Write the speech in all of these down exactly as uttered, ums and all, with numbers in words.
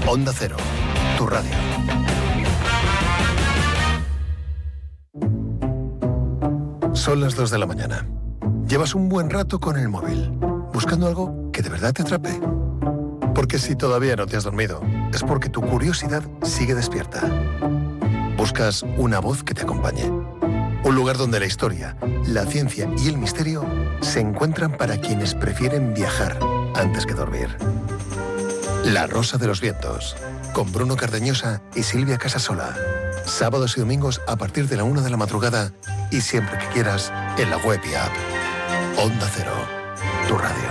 Onda Cero, tu radio. Son las dos de la mañana. Llevas un buen rato con el móvil, buscando algo que de verdad te atrape. Porque si todavía no te has dormido, es porque tu curiosidad sigue despierta. Buscas una voz que te acompañe. Un lugar donde la historia, la ciencia y el misterio se encuentran para quienes prefieren viajar antes que dormir. La Rosa de los Vientos, con Bruno Cardeñosa y Silvia Casasola. Sábados y domingos a partir de la una de la madrugada y siempre que quieras en la web y app. Onda Cero, tu radio.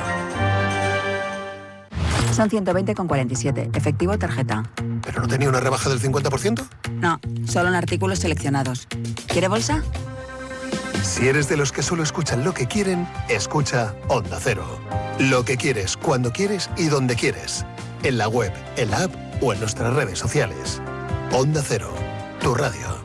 Son ciento veinte con cuarenta y siete, efectivo o tarjeta. ¿Pero no tenía una rebaja del cincuenta por ciento? No, solo en artículos seleccionados. ¿Quiere bolsa? Si eres de los que solo escuchan lo que quieren, escucha Onda Cero. Lo que quieres, cuando quieres y donde quieres. En la web, en la app o en nuestras redes sociales. Onda Cero, tu radio.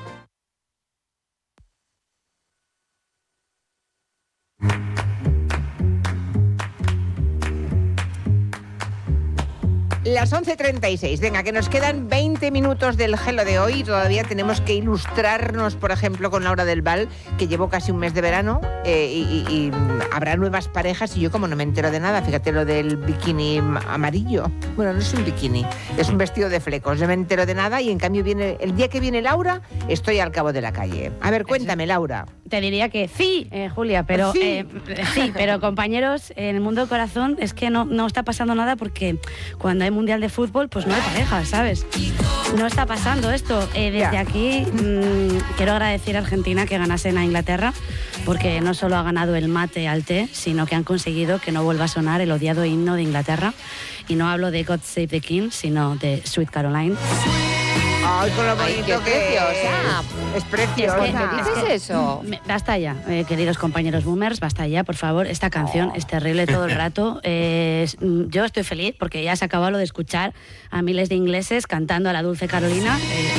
Las once treinta y seis. Venga, que nos quedan veinte minutos del Gelo de hoy. Todavía tenemos que ilustrarnos, por ejemplo, con Laura del Val, que llevo casi un mes de verano eh, y, y, y habrá nuevas parejas y yo como no me entero de nada. Fíjate lo del bikini amarillo. Bueno, no es un bikini, es un vestido de flecos. No me entero de nada y en cambio viene el día que viene Laura, estoy al cabo de la calle. A ver, cuéntame, Laura. Te diría que sí, eh, Julia, pero sí. Eh, sí, pero compañeros, en el mundo del corazón es que no, no está pasando nada porque cuando hay mundial de fútbol, pues no hay parejas, ¿sabes? No está pasando esto. Eh, desde yeah. aquí mmm, quiero agradecer a Argentina que ganasen a Inglaterra, porque no solo ha ganado el mate al té, sino que han conseguido que no vuelva a sonar el odiado himno de Inglaterra. Y no hablo de God Save the King, sino de Sweet Caroline. Ay, con lo bonito Ay, que preciosa. Es, es preciosa. Es que, ¿qué dices que, eso? Me, basta ya, eh, queridos compañeros boomers, basta ya, por favor. Esta canción oh. es terrible todo el rato. Eh, yo estoy feliz porque ya se ha acabado lo de escuchar a miles de ingleses cantando a la dulce Carolina. Eh,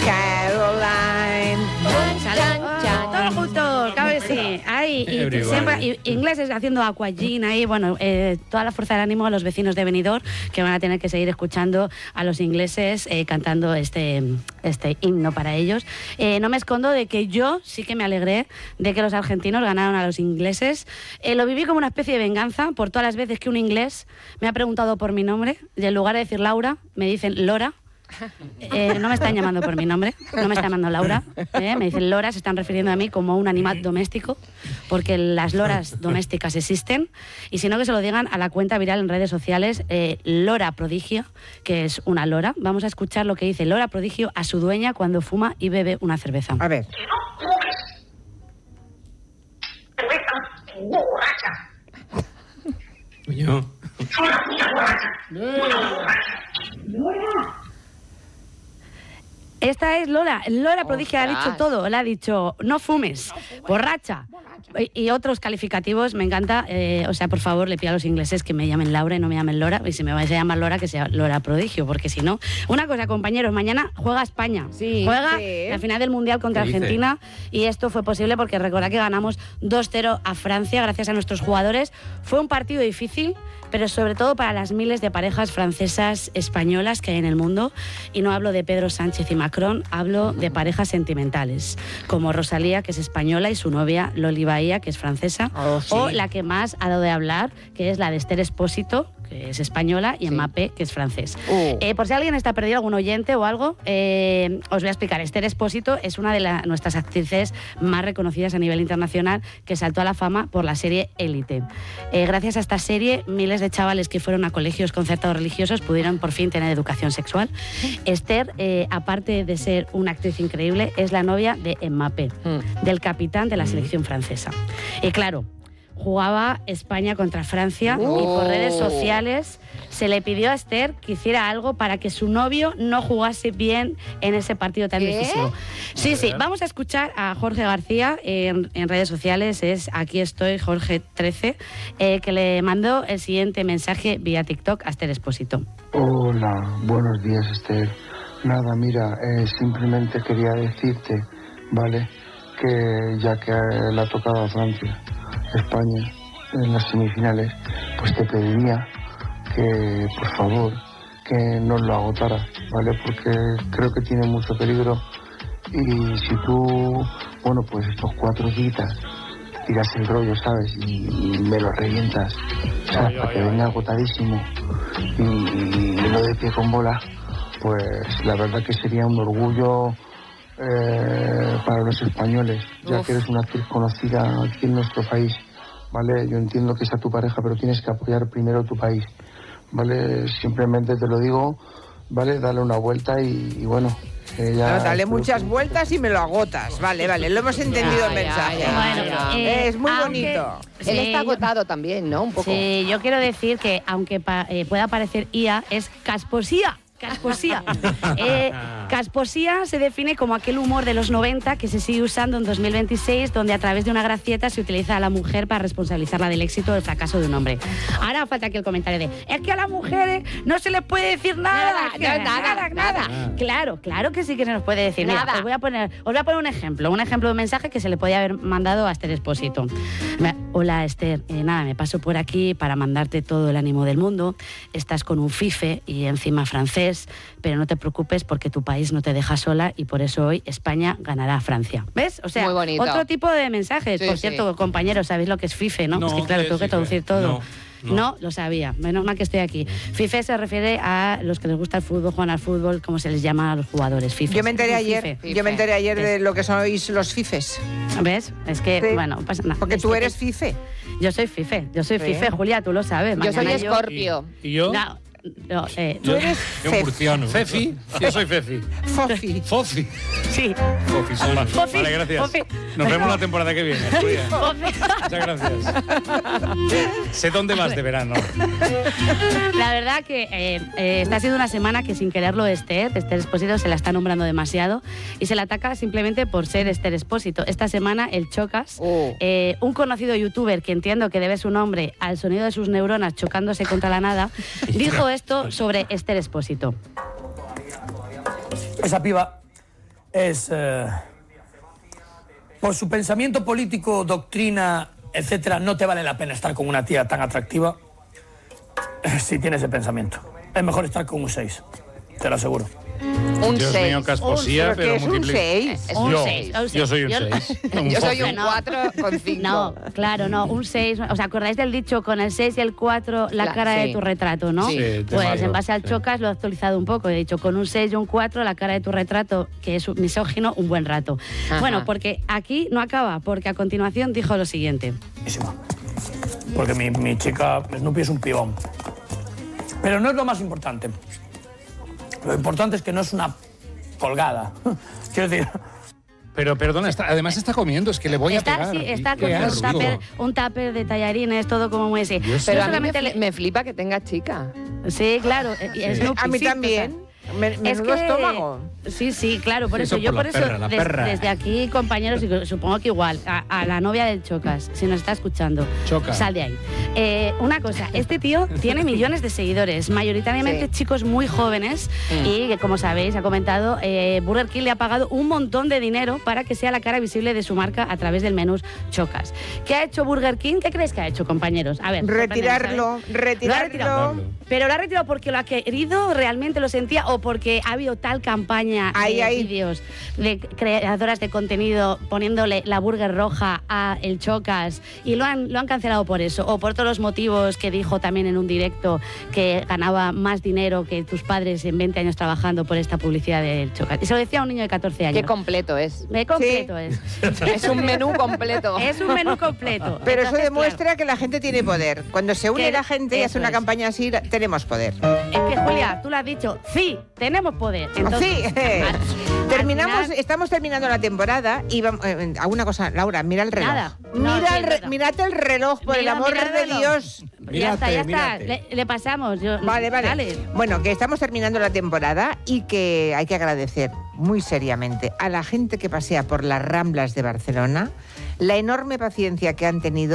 Caroline. Chan, chan, todos juntos, claro que sí. Ay, y, y siempre, y, ingleses haciendo aquagym ahí, bueno, eh, toda la fuerza del ánimo a los vecinos de Benidorm que van a tener que seguir escuchando a los ingleses eh, cantando este, este himno para ellos. Eh, no me escondo de que yo sí que me alegré de que los argentinos ganaron a los ingleses. Eh, lo viví como una especie de venganza por todas las veces que un inglés me ha preguntado por mi nombre y en lugar de decir Laura, me dicen Lora. Eh, no me están llamando por mi nombre, no me está llamando Laura, eh, me dicen Lora, se están refiriendo a mí como un animal doméstico, porque las loras domésticas existen, y si no que se lo digan a la cuenta viral en redes sociales, eh, Lora Prodigio, que es una lora. Vamos a escuchar lo que dice Lora Prodigio a su dueña cuando fuma y bebe una cerveza. A ver. Coño. Esta es Lola, Lola Prodigio ha dicho todo, le ha dicho no fumes, borracha y, y otros calificativos, me encanta, eh, o sea, por favor le pido a los ingleses que me llamen Laura y no me llamen Lora, y si me vais a llamar Lora que sea Lola Prodigio, porque si no, una cosa compañeros, mañana juega España, sí, juega sí. la final del Mundial contra Argentina y esto fue posible porque recordad que ganamos dos cero a Francia gracias a nuestros jugadores, fue un partido difícil, pero sobre todo para las miles de parejas francesas españolas que hay en el mundo, y no hablo de Pedro Sánchez y Macron, hablo de parejas sentimentales, como Rosalía, que es española, y su novia Loli Bahía, que es francesa, oh, sí. o la que más ha dado de hablar, que es la de Esther Expósito, que es española, y sí. Mbappé, que es francés. Uh. Eh, por si alguien está perdido, algún oyente o algo, eh, os voy a explicar. Esther Expósito es una de la, nuestras actrices más reconocidas a nivel internacional, que saltó a la fama por la serie Élite. Eh, gracias a esta serie, miles de chavales que fueron a colegios concertados religiosos pudieron por fin tener educación sexual. Esther, eh, aparte de ser una actriz increíble, es la novia de Mbappé, mm. del capitán de la selección francesa. Y claro, jugaba España contra Francia oh. y por redes sociales se le pidió a Esther que hiciera algo para que su novio no jugase bien en ese partido tan ¿Qué? decisivo. Sí, sí, vamos a escuchar a Jorge García en, en redes sociales, es Aquí estoy, Jorge trece, eh, que le mandó el siguiente mensaje vía TikTok a Esther Expósito. Hola, buenos días, Esther. Nada, mira, eh, simplemente quería decirte, ¿vale?, que ya que le ha tocado a Francia, España, en las semifinales, pues te pediría que, por favor, que no lo agotara, ¿vale? Porque creo que tiene mucho peligro y si tú, bueno, pues estos cuatro días tiras el rollo, ¿sabes? Y, y me lo revientas, ¿sabes? Para que venga agotadísimo y, y lo de pie con bola, pues la verdad que sería un orgullo eh, para los españoles, ya Uf. que eres una actriz conocida aquí en nuestro país, ¿vale? Yo entiendo que sea tu pareja, pero tienes que apoyar primero tu país, ¿vale? Simplemente te lo digo, ¿vale? Dale una vuelta y, y bueno... Ya no, dale muchas que... vueltas y me lo agotas. Vale, vale, lo hemos entendido ya, el mensaje. Ya, ya, bueno, ya. Eh, es muy aunque, bonito. Sí, Él está agotado también, ¿no? Un poco. Sí, yo quiero decir que aunque pa, eh, pueda parecer I A, es casposía. Casposía. Eh, casposía se define como aquel humor de los noventa que se sigue usando en dos mil veintiséis, donde a través de una gracieta se utiliza a la mujer para responsabilizarla del éxito o del fracaso de un hombre. Ahora falta aquí el comentario de es que a las mujeres no se les puede decir nada. Nada, no, nada, nada, nada. nada. Claro, claro que sí que se nos puede decir. Nada. Mira, os voy a poner, os voy a poner un ejemplo, un ejemplo de un mensaje que se le podía haber mandado a Esther Expósito. Hola Esther, eh, nada, me paso por aquí para mandarte todo el ánimo del mundo. Estás con un fife y encima francés, pero no te preocupes porque tu país no te deja sola y por eso hoy España ganará a Francia. ¿Ves? O sea, otro tipo de mensajes. Sí, por cierto, sí. compañeros, sabéis lo que es fife, ¿no? no es que claro, tengo que traducir todo. No. No. no, lo sabía. Menos mal que estoy aquí. Fife se refiere a los que les gusta el fútbol, juegan al fútbol, como se les llama a los jugadores. Fifes. Yo me enteré ayer, Fife. yo me enteré ayer de lo que sois los fifes. ¿Ves? Es que, sí. bueno, no pasa nada. Porque es tú que eres fife. Yo soy fife, yo soy sí. fife, Julia, tú lo sabes. Yo soy Escorpio. ¿Y, ¿Y yo? No, no, eh, tú eres yo murciano. Fefi. Yo soy Fefi. Fofi. Fofi. Sí. Fofi, soy. Fofi. Vale, gracias. Fofi. Nos vemos la temporada que viene. Muchas gracias. Sé dónde vas de verano. La verdad que eh, eh, esta ha sido una semana que sin quererlo Esther, Esther Expósito se la está nombrando demasiado y se la ataca simplemente por ser Esther Expósito. Esta semana el Chocas, oh. eh, un conocido youtuber que entiendo que debe su nombre al sonido de sus neuronas chocándose contra la nada, dijo esto sobre Esther Expósito. Esa piba es, eh, por su pensamiento político, doctrina, etcétera, no te vale la pena estar con una tía tan atractiva eh, si tiene ese pensamiento. Es mejor estar con un seis, te lo aseguro. Un Dios seis. mío, casposía, pero es un seis. Es un yo, seis. Yo soy un seis. Yo soy un cuatro con cinco. No, claro, no, un seis. ¿Os acordáis del dicho con el seis y el cuatro la, la cara sí. de tu retrato, no? Sí, pues malo, en base al sí. Chocas lo he actualizado un poco. He dicho con un seis y un cuatro la cara de tu retrato, que es misógino, un buen rato. Ajá. Bueno, porque aquí no acaba, porque a continuación dijo lo siguiente. Porque mi, mi chica Snoopy es un pibón. Pero no es lo más importante. Lo importante es que no es una colgada. Quiero decir... Pero perdona, está, además está comiendo, es que le voy está, a pegar. Sí, está con un tupper, un tupper de tallarines, todo como muy así. Pero no a mí me, le... me flipa que tenga chica. Sí, claro. Sí. A mí también. Me, me es que, estómago. Sí, sí, claro, por eso, eso yo por, por la eso, perra, la des, perra. desde aquí, compañeros, y supongo que igual, a, a la novia del Chocas, si nos está escuchando, Choca. sal de ahí. Eh, una cosa, este tío tiene millones de seguidores, mayoritariamente sí. chicos muy jóvenes, mm. y que, como sabéis, ha comentado, eh, Burger King le ha pagado un montón de dinero para que sea la cara visible de su marca a través del menú Chocas. ¿Qué ha hecho Burger King? ¿Qué crees que ha hecho, compañeros? A ver, retirarlo, retirarlo. Lo ha retirado. Pero lo ha retirado porque lo ha querido, realmente lo sentía, o porque ha habido tal campaña ahí, de ahí. vídeos de creadoras de contenido poniéndole la burger roja a el Chocas y lo han, lo han cancelado por eso, o por todos los motivos que dijo también en un directo que ganaba más dinero que tus padres en veinte años trabajando por esta publicidad del Chocas. Y se lo decía a un niño de catorce años. Qué completo es. Qué completo sí. es. Es un menú completo. Es un menú completo. Pero Entonces, eso demuestra claro, que la gente tiene poder. Cuando se une la gente y hace una es. campaña así, tenemos poder. Es que, Julia, tú lo has dicho, sí, tenemos poder. Entonces, sí. al, Terminamos, al final, estamos terminando la temporada y vamos, eh, alguna cosa, Laura, mira el reloj. Nada. Mira No, sí, el re, no. Mirate el reloj, por Mira, el amor mira el de reloj. Dios. Ya Mírate, está, ya mírate. está. Le, le pasamos. Yo, Vale, vale. Dale. Bueno, que estamos terminando la temporada y que hay que agradecer muy seriamente a la gente que pasea por las Ramblas de Barcelona la enorme paciencia que han tenido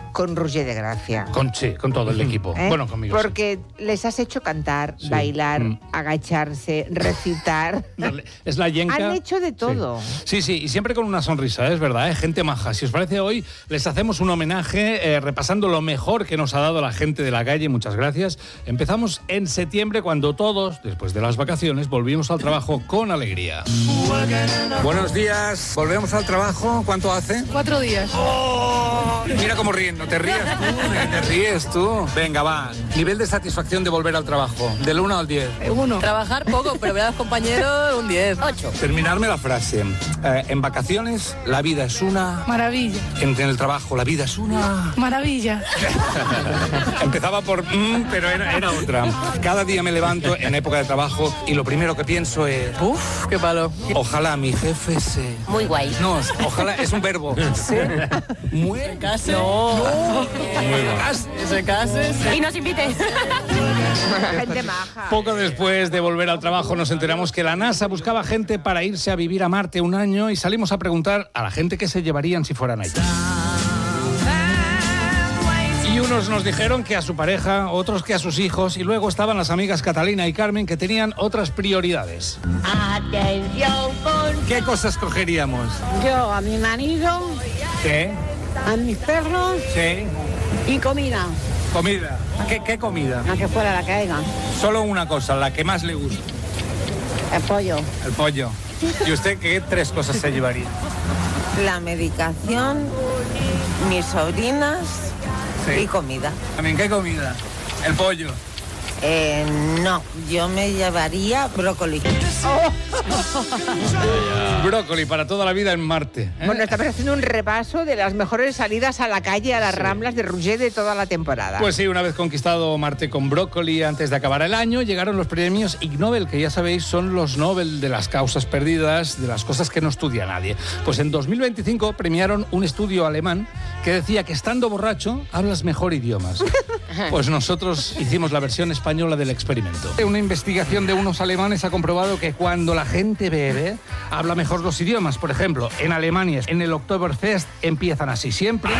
con Roger de Gracia. Con, sí, con todo el equipo. ¿Eh? Bueno, conmigo Porque sí. les has hecho cantar, sí. bailar, mm. agacharse, recitar. Es la yenca. Han hecho de todo. Sí, sí, sí, y siempre con una sonrisa, es verdad, ¿eh? Gente maja. Si os parece, hoy les hacemos un homenaje eh, repasando lo mejor que nos ha dado la gente de la calle. Muchas gracias. Empezamos en septiembre, cuando todos, después de las vacaciones, volvimos al trabajo con alegría. Buenos días. Volvemos al trabajo. ¿Cuánto hace? Cuatro días. Oh, mira cómo ríen. No te ríes tú. Te ríes tú. Venga, va. Nivel de satisfacción de volver al trabajo. Del uno al diez. Uno. Trabajar poco, pero ver a los compañeros, un diez. Ocho. Terminarme la frase. Eh, en vacaciones, la vida es una... Maravilla. En, en el trabajo, la vida es una... Maravilla. Empezaba por... Mm, pero era, era otra. Cada día me levanto en época de trabajo y lo primero que pienso es... Uf, qué palo. Ojalá mi jefe se... Muy guay. No, ojalá es un verbo. ¿Se? Muy... Se case. No. no. Se, se case. Sí. Y nos invite. Gente maja. Poco después de volver al trabajo nos enteramos que la NASA buscaba gente para irse a vivir a Marte un año y salimos a preguntar a la gente qué se llevarían si fueran allí. Y unos nos dijeron que a su pareja, otros que a sus hijos, y luego estaban las amigas Catalina y Carmen que tenían otras prioridades. Atención con... ¿Qué cosas cogeríamos? Yo a mi marido, ¿Qué? a mis perros Sí. y comida. ¿Comida? ¿Qué, qué comida? La que fuera la que haya. Solo una cosa, la que más le gusta. El pollo. El pollo. ¿Y usted qué tres cosas se llevaría? La medicación, mis sobrinas sí. y comida. ¿También qué comida? El pollo. Eh, no, yo me llevaría brócoli. Oh. Brócoli para toda la vida en Marte. ¿eh? Bueno, estamos haciendo un repaso de las mejores salidas a la calle, a las sí. Ramblas de Roger de toda la temporada. Pues sí, una vez conquistado Marte con brócoli antes de acabar el año, llegaron los premios Ig Nobel, que ya sabéis son los Nobel de las causas perdidas, de las cosas que no estudia nadie. Pues en dos mil veinticinco premiaron un estudio alemán que decía que estando borracho hablas mejor idiomas. Pues nosotros hicimos la versión española del experimento. Una investigación de unos alemanes ha comprobado que cuando la gente bebe, habla mejor los idiomas. Por ejemplo, en Alemania, en el Oktoberfest, empiezan así siempre.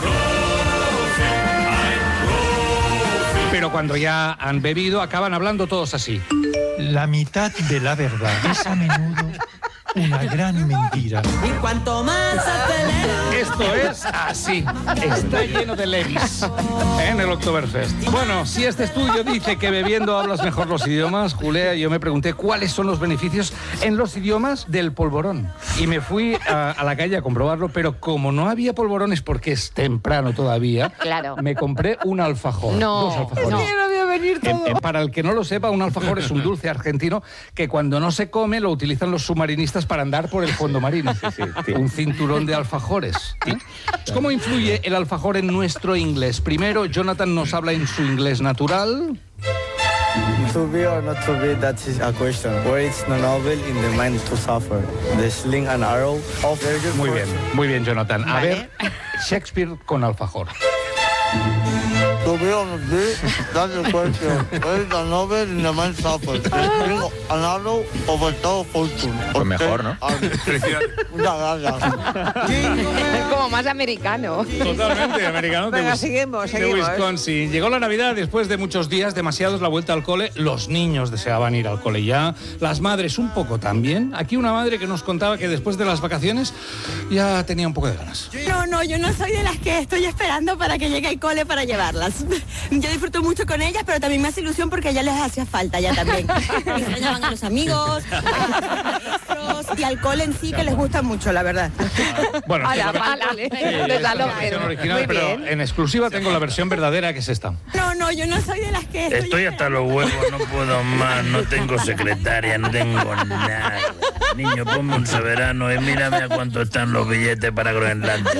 Pero cuando ya han bebido, acaban hablando todos así. La mitad de la verdad es a menudo una gran mentira. Y cuanto más acelera... Esto es así. Está lleno de levis en el Oktoberfest. Bueno, si este estudio dice que bebiendo hablas mejor los idiomas, Julia, yo me pregunté cuáles son los beneficios en los idiomas del polvorón. Y me fui a, a la calle a comprobarlo, pero como no había polvorones porque es temprano todavía, claro. me compré un alfajor. No, dos alfajores. no. Venir todo. En, en, para el que no lo sepa, un alfajor es un dulce argentino que cuando no se come lo utilizan los submarinistas para andar por el fondo marino. Sí, sí, sí. Un cinturón de alfajores. ¿Sí? ¿Cómo influye el alfajor en nuestro inglés? Primero, Jonathan nos habla en su inglés natural. To be or not to be, that is a question. Where it's no novel in the mind to suffer. The sling and arrow of... Muy bien, muy bien, Jonathan. A vale. ver, Shakespeare con alfajor. To be or not be, that's the question. Where is the novel in the mind suffer. The sling and arrow of a tower fortune. Pues mejor, ¿no? Muchas gracias. Es como más americano. Totalmente americano. Venga, de, seguimos, de seguimos. Wisconsin. Llegó la Navidad después de muchos días, demasiados, la vuelta al cole. Los niños deseaban ir al cole ya. Las madres un poco también. Aquí una madre que nos contaba que después de las vacaciones ya tenía un poco de ganas. No, no, yo no soy de las que estoy esperando para que llegue el cole para llevarlas. Yo disfruto mucho con ellas, pero también me hace ilusión porque ya les hacía falta ya también. Me extrañaban a los amigos, a los maestros y al cole en sí, que les gusta mucho, la verdad. Bueno, ala, la, ala, sí, es la versión original, pero en exclusiva tengo la versión verdadera, que es esta. No, no, yo no soy de las que estoy, estoy hasta los huevos, no puedo más, no tengo secretaria, no tengo nada. Niño, ponme un soberano y mírame a cuánto están los billetes para Groenlandia.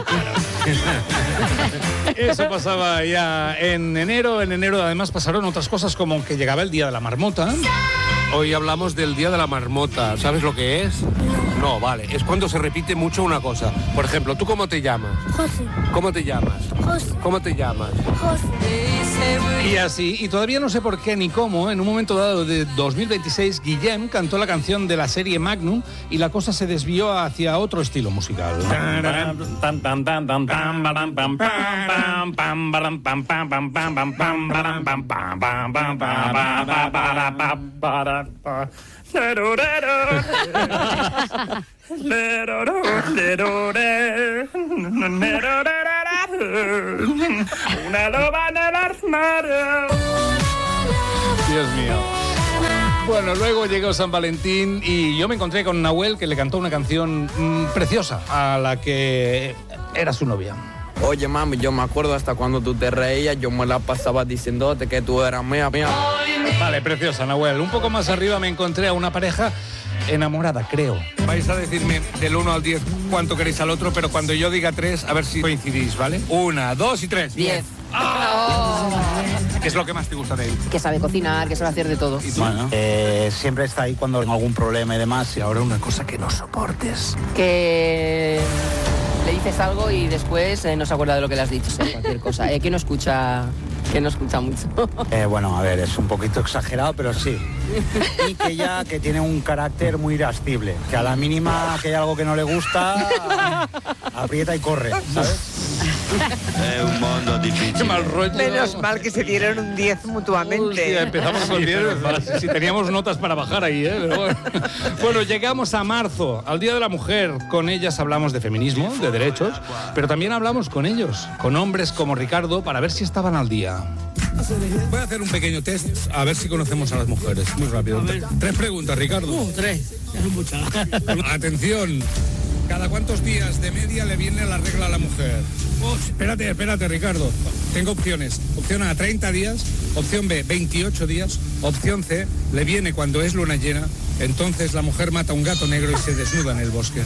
Eso pasaba ya en enero. En enero además pasaron otras cosas, como que llegaba el Día de la Marmota. Hoy hablamos del Día de la Marmota. ¿Sabes lo que es? No, vale. Es cuando se repite mucho una cosa. Por ejemplo, ¿tú cómo te llamas? José. ¿Cómo te llamas? José. ¿Cómo te llamas? José. Y así, y todavía no sé por qué ni cómo, en un momento dado de dos mil veintiséis, Guillem cantó la canción de la serie Magnum y la cosa se desvió hacia otro estilo musical. Una loba en el armario. Dios mío. Bueno, luego llegó San Valentín y yo me encontré con Nahuel, que le cantó una canción mmm, preciosa a la que era su novia. Oye, mami, yo me acuerdo hasta cuando tú te reías, yo me la pasaba diciéndote que tú eras mía, mía. Vale, preciosa, Nahuel. Un poco más arriba me encontré a una pareja enamorada, creo. Vais a decirme del uno al diez cuánto queréis al otro, pero cuando yo diga tres, a ver si coincidís, ¿vale? Una, dos y tres. diez. ¡Oh! ¿Qué es lo que más te gusta de él? Que sabe cocinar, que sabe hacer de todo. ¿Y tú? Bueno, eh, siempre está ahí cuando tengo algún problema y demás. Y ahora una cosa que no soportes. Que le dices algo y después eh, no se acuerda de lo que le has dicho, ¿sí? Cualquier cosa. Eh, que no escucha, que no escucha mucho. Eh, bueno, a ver, es un poquito exagerado, pero sí. Y que ya que tiene un carácter muy irascible, que a la mínima que hay algo que no le gusta, aprieta y corre, ¿sabes? Es un mundo difícil. Qué mal rollo. Menos mal que se dieron un diez mutuamente. Hostia, empezamos con diez. Si teníamos notas para bajar ahí, ¿eh? Pero bueno. Bueno, llegamos a marzo, al Día de la Mujer. Con ellas hablamos de feminismo, de derechos, pero también hablamos con ellos, con hombres como Ricardo, para ver si estaban al día. Voy a hacer un pequeño test a ver si conocemos a las mujeres. Muy rápido. Tres preguntas, Ricardo. Uh, tres. Ya son muchas. Atención. ¿Cada cuántos días de media le viene la regla a la mujer? Oh, espérate, espérate, Ricardo. Tengo opciones. Opción A, treinta días. Opción B, veintiocho días. Opción C, le viene cuando es luna llena. Entonces la mujer mata a un gato negro y se desnuda en el bosque.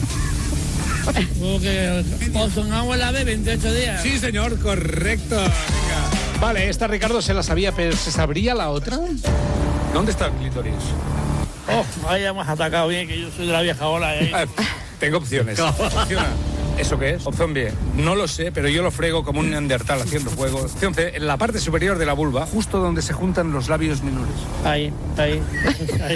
Porque o son agua la B, veintiocho días. Sí, señor, correcto. Venga. Vale, esta Ricardo se la sabía, pero ¿se sabría la otra? ¿Dónde está el clítoris? Oh, ahí hemos atacado bien, que yo soy de la vieja ola. ¿Eh? Ah, tengo opciones. Opción A, ¿eso qué es? Opción B, no lo sé, pero yo lo frego como un neandertal haciendo fuego. Opción C, en la parte superior de la vulva, justo donde se juntan los labios menores. Ahí, ahí. Ahí,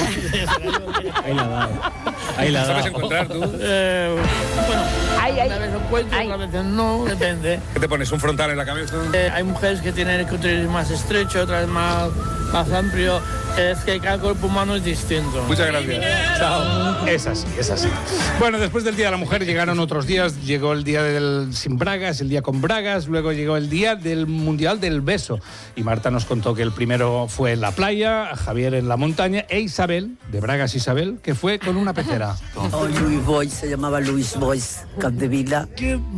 ahí la da. Ahí la da. ¿Sabes encontrar tú? Eh, bueno, ay, ay, una vez encuentro, otra vez no, depende. ¿Qué te pones? ¿Un frontal en la cabeza? Eh, hay mujeres que tienen el clítoris más estrecho, otras más, más amplio. Es que cada cuerpo humano es distinto. Muchas gracias. Chao. Es así, es así. Bueno, después del Día de la Mujer llegaron otros días. Llegó el Día del sin bragas, el Día con bragas. Luego llegó el Día del Mundial del Beso. Y Marta nos contó que el primero fue en la playa, Javier en la montaña e Isabel, de Bragas Isabel, que fue con una pecera. Oh, Luis Boy, se llamaba Luis Boy, Capdevila.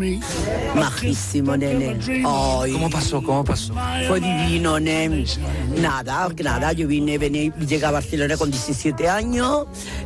Majísimo, nene. Ay. ¿Cómo pasó? ¿Cómo pasó? Fue divino, nene. Nada, nada, yo vine, vine, llegué a Barcelona con diecisiete años.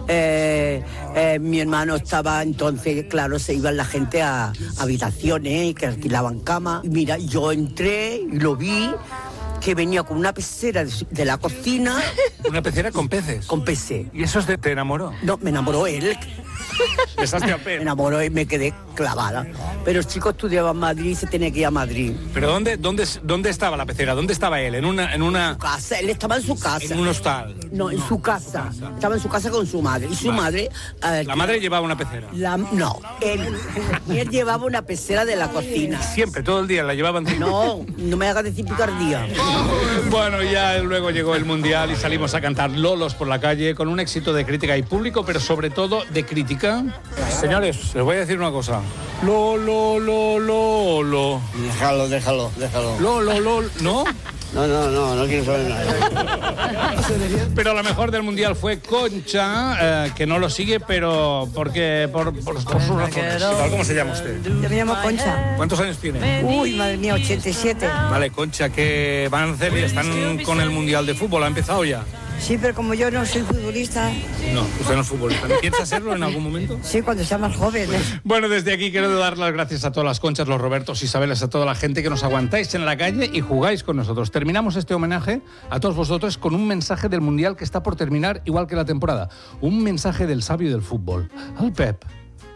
Eh, eh, mi hermano estaba, entonces, claro, se iban la gente a, a habitaciones que alquilaban cama. Mira, yo entré y lo vi, que venía con una pecera de, de la cocina. ¿Una pecera con peces? Con peces. ¿Y eso es de, te enamoró? No, me enamoró él. Besaste a Pep. Me enamoró y me quedé clavada. Pero el chico estudiaba en Madrid y se tenía que ir a Madrid. ¿Pero dónde, dónde, dónde estaba la pecera? ¿Dónde estaba él? ¿En una...? En una... su casa, él estaba en su casa. ¿En un hostal? No, en su casa. Estaba en su casa con su madre. Y su vale. madre... Eh, ¿La madre llevaba una pecera? La, no, él, él llevaba una pecera de la cocina. Siempre, todo el día la llevaban. No, no me hagas decir picardía. Bueno, ya luego llegó el Mundial y salimos a cantar Lolos por la calle con un éxito de crítica y público, pero sobre todo de crítica. Señores, les voy a decir una cosa. Lo, lo, lo, lo, lo. Déjalo, déjalo, déjalo. Lo, lo, lo, ¿no? No, no, no, no quiero saber nada. Pero la mejor del Mundial fue Concha, eh, que no lo sigue, pero porque por, por, por sus razones. ¿Cómo se llama usted? Yo me llamo Concha. ¿Cuántos años tiene? Uy, madre mía, ochenta y siete. Vale, Concha, ¿qué van a hacer? ¿Están con el Mundial de Fútbol? ¿Ha empezado ya? Sí, pero como yo no soy futbolista... No, usted no es futbolista. ¿Piensa serlo en algún momento? Sí, cuando sea más joven. Bueno, desde aquí quiero dar las gracias a todas las Conchas, los Robertos, Isabeles, a toda la gente que nos aguantáis en la calle y jugáis con nosotros. Terminamos este homenaje a todos vosotros con un mensaje del Mundial que está por terminar, igual que la temporada. Un mensaje del sabio del fútbol, al Pep.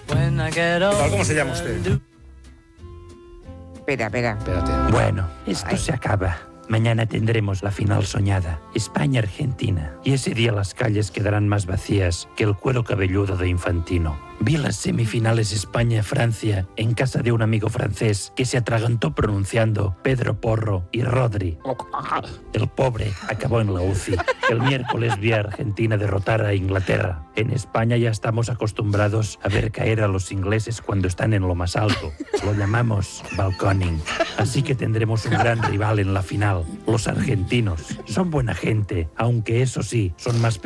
¿Cómo se llama usted? Espera, espera. Espérate. Bueno, esto Ay. se acaba. Mañana tendremos la final soñada, España-Argentina. Y ese día las calles quedarán más vacías que el cuero cabelludo de Infantino. Vi las semifinales España-Francia en casa de un amigo francés que se atragantó pronunciando Pedro Porro y Rodri. El pobre acabó en la U C I. El miércoles vi a Argentina derrotar a Inglaterra. En España ya estamos acostumbrados a ver caer a los ingleses cuando están en lo más alto. Lo llamamos balconing. Así que tendremos un gran rival en la final. Los argentinos son buena gente, aunque eso sí, son más